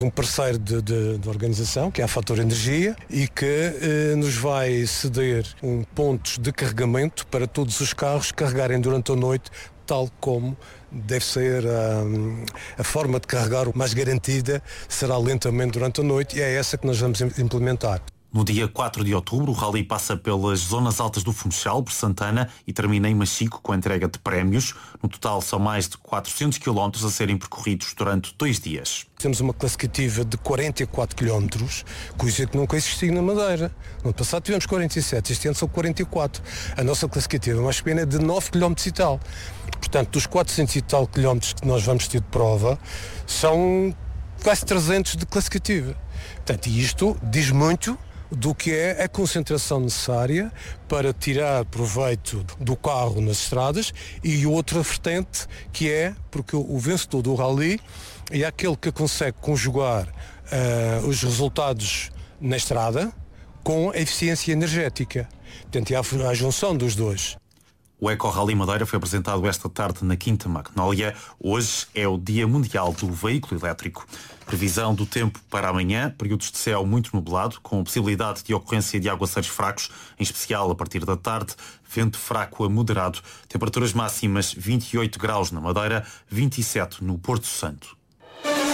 Um parceiro de organização, que é a Fator Energia, e que nos vai ceder pontos de carregamento para todos os carros carregarem durante a noite, tal como deve ser a forma de carregar mais garantida, será lentamente durante a noite, e é essa que nós vamos implementar. No dia 4 de outubro, o rally passa pelas zonas altas do Funchal, por Santana, e termina em Machico com a entrega de prémios. No total, são mais de 400 km a serem percorridos durante 2 dias. Temos uma classificativa de 44 km, coisa que nunca existiu na Madeira. No ano passado tivemos 47, este ano são 44. A nossa classificativa mais pequena é de 9 km e tal. Portanto, dos 400 e tal quilómetros que nós vamos ter de prova, são quase 300 de classificativa. Portanto, isto diz muito do que é a concentração necessária para tirar proveito do carro nas estradas, e outra vertente que é, porque o vencedor do rally é aquele que consegue conjugar os resultados na estrada com a eficiência energética. Portanto, é a junção dos dois. O Eco Rally Madeira foi apresentado esta tarde na Quinta Magnólia. Hoje é o Dia Mundial do Veículo Elétrico. Previsão do tempo para amanhã, períodos de céu muito nublado, com possibilidade de ocorrência de aguaceiros fracos, em especial a partir da tarde, vento fraco a moderado, temperaturas máximas 28 graus na Madeira, 27 no Porto Santo.